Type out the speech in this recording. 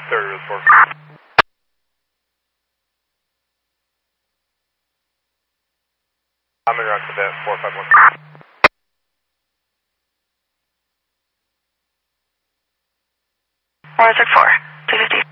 30 with 4. I'm in route to that 451. Where's it for? 250.